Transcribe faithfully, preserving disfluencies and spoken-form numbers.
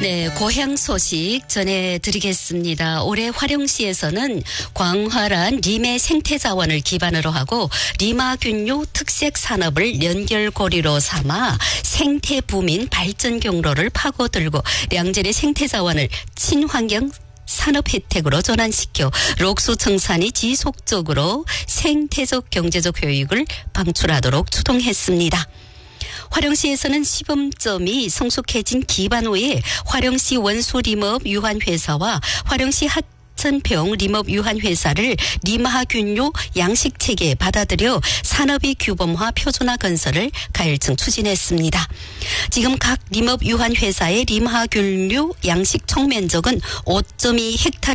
네, 고향 소식 전해드리겠습니다. 올해 화령시에서는 광활한 리메 생태자원을 기반으로 하고 리마균류 특색 산업을 연결고리로 삼아 생태부민 발전 경로를 파고들고 량질의 생태자원을 친환경 산업 혜택으로 전환시켜 록수 청산이 지속적으로 생태적 경제적 효익을 방출하도록 추동했습니다. 화령시에서는 시범점이 성숙해진 기반 후에 화령시 원수림업 유한회사와 화령시 하천평 림업 유한회사를 리마균류 양식체계에 받아들여 산업이 규범화 표준화 건설을 가열층 추진했습니다. 지금 각 림업 유한회사의 리마균류 양식 총면적은 오 점 이 헥타르